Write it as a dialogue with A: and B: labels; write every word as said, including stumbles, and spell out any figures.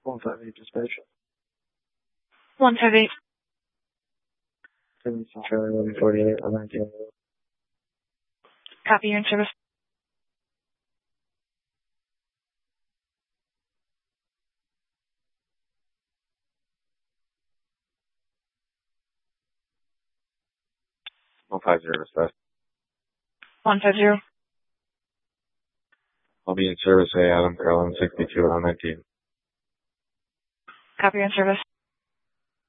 A: one five eight dispatch.
B: one five eight.
A: seventeen Charlie eleven forty-eight on nineteen.
B: Copy, you're in service.
A: one five zero dispatch.
B: one five zero.
A: I'll be in service, A Adam for eleven sixty-two on nineteen.
B: Copy, you're in service.